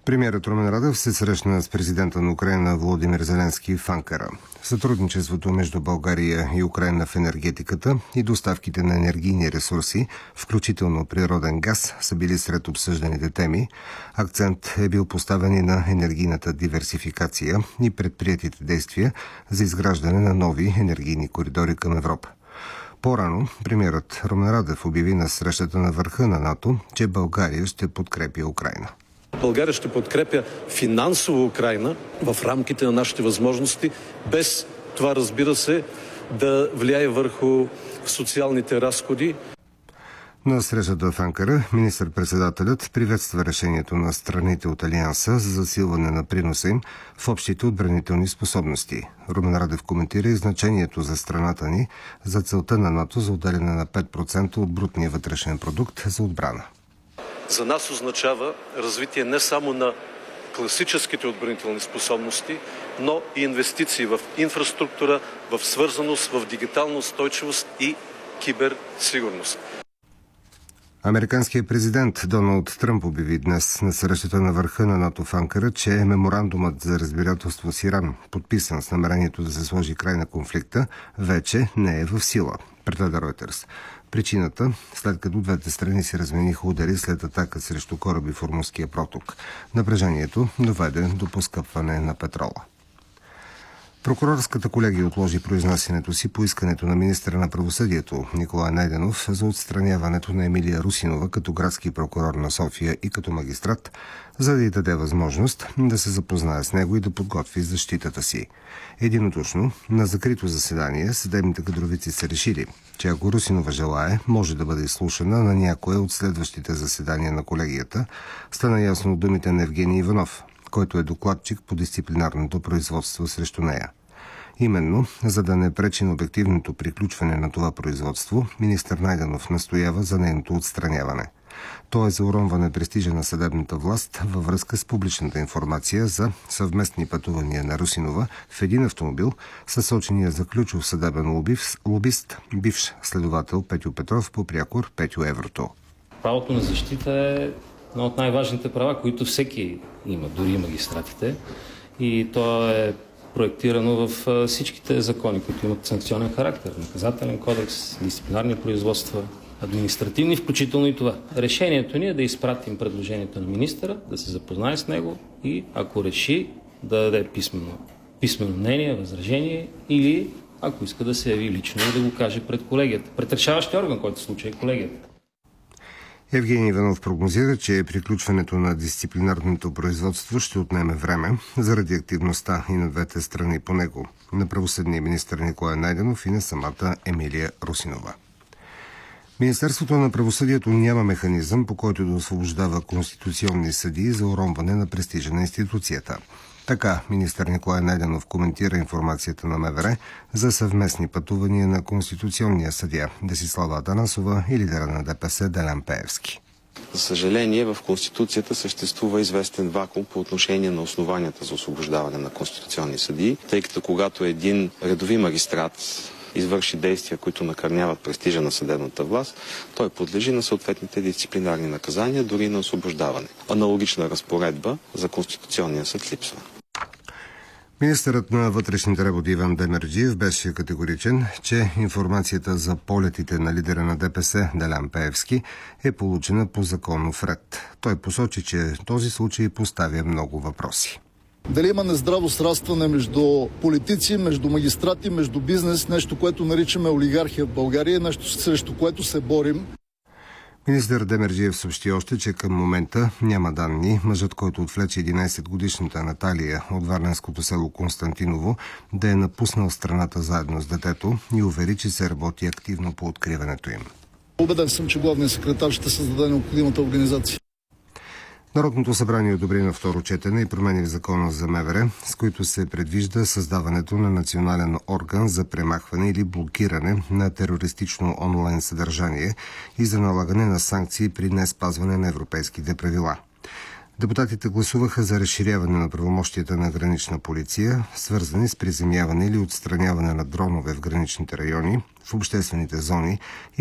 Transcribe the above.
Премиерът Румен Радев се срещна с президента на Украйна Володимир Зеленски в Анкара. Сътрудничеството между България и Украйна в енергетиката и доставките на енергийни ресурси, включително природен газ, са били сред обсъжданите теми. Акцент е бил поставен и на енергийната диверсификация и предприетите действия за изграждане на нови енергийни коридори към Европа. По-рано премиерът Румен Радев обяви на срещата на върха на НАТО, че България ще подкрепи Украйна. България ще подкрепя финансово Украйна в рамките на нашите възможности, без това, разбира се, да влияе върху социалните разходи. На срещата в Анкара министър-председателят приветства решението на страните от Алианса за засилване на приноса им в общите отбранителни способности. Румен Радев коментира и значението за страната ни за целта на НАТО за отделяне на 5% от брутния вътрешен продукт за отбрана. За нас означава развитие не само на класическите отбранителни способности, но и инвестиции в инфраструктура, в свързаност, в дигитална устойчивост и киберсигурност. Американският президент Доналд Тръмп обяви днес на срещата на върха на НАТО в Анкара, че меморандумът за разбирателство с Иран, подписан с намерението да се сложи край на конфликта, вече не е в сила, предаде Reuters. Причината, след като двете страни си размениха удари след атака срещу кораби в Ормузския проток. Напрежението доведе до поскъпване на петрола. Прокурорската колегия отложи произнасянето си по искането на министъра на правосъдието Николай Найденов за отстраняването на Емилия Русинова като градски прокурор на София и като магистрат, за да й даде възможност да се запознае с него и да подготви защитата си. Единодушно, на закрито заседание, съдебните кадровици са решили, че ако Русинова желае, може да бъде изслушана на някое от следващите заседания на колегията. Стана ясно от думите на Евгений Иванов, който е докладчик по дисциплинарното производство срещу нея. Именно, за да не пречи на обективното приключване на това производство, министър Найденов настоява за нейното отстраняване. То е за уронване престижа на съдебната власт във връзка с публичната информация за съвместни пътувания на Русинова в един автомобил със сочения за ключов съдебен лобист, бивш следовател Петю Петров по прякор Петю Еврото. Правото на защита е едно от най-важните права, които всеки има, дори и магистратите. И то е проектирано в всичките закони, които имат санкционен характер. Наказателен кодекс, дисциплинарни производства, административни, включително и това. Решението ни е да изпратим предложението на министъра, да се запознае с него и, ако реши, да даде писмено мнение, възражение или, ако иска, да се яви лично и да го каже пред колегията. Пред решаващия орган, който в случай е колегията. Евгений Иванов прогнозира, че приключването на дисциплинарното производство ще отнеме време заради активността и на двете страни по него, на правосъдния министър Николай Найденов и на самата Емилия Русинова. Министерството на правосъдието няма механизъм, по който да освобождава конституционни съдии за уронване на престижа на институцията. Така, министър Николай Найденов коментира информацията на МВР за съвместни пътувания на конституционния съдия Десислава Атанасова и лидера на ДПС Делян Пеевски. За съжаление, в Конституцията съществува известен вакуум по отношение на основанията за освобождаване на конституционни съдии, тъй като когато един редови магистрат извърши действия, които накърняват престижа на съдебната власт, той подлежи на съответните дисциплинарни наказания, дори на освобождаване. Аналогична разпоредба за Конституционния съд липсва. Министърът на вътрешните работи Иван Демерджиев беше категоричен, че информацията за полетите на лидера на ДПС Делян Пеевски е получена по законов ред. Той посочи, че този случай поставя много въпроси. Дали има нездраво срастване между политици, между магистрати, между бизнес, нещо, което наричаме олигархия в България, нещо срещу което се борим. Министър Демерджиев съобщи още, че към момента няма данни мъжът, който отвлече 11-годишната Наталия от варненското село Константиново, да е напуснал страната заедно с детето и увери, че се работи активно по откриването им. Убеден съм, че главният секретар ще създаде необходимата организация. Народното събрание одобри на второ четене и промени в закона за МВР, с които се предвижда създаването на национален орган за премахване или блокиране на терористично онлайн съдържание и за налагане на санкции при неспазване на европейските правила. Депутатите гласуваха за разширяване на правомощията на гранична полиция, свързани с приземяване или отстраняване на дронове в граничните райони, в обществените зони и